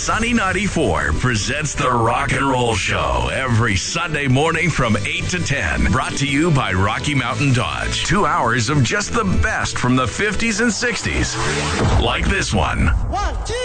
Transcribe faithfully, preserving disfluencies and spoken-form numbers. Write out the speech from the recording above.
Sunny ninety-four presents the Rock and Roll Show every Sunday morning from eight to ten. Brought to you by Rocky Mountain Dodge. Two hours of just the best from the fifties and sixties. Like this one. One, two.